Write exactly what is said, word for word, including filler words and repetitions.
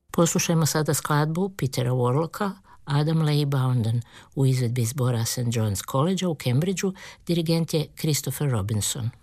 Poslušajmo sada skladbu Petera Warlocka Adam Leigh Bounden u izvedbi zbora Saint John's College u Cambridgeu, dirigent je Christopher Robinson.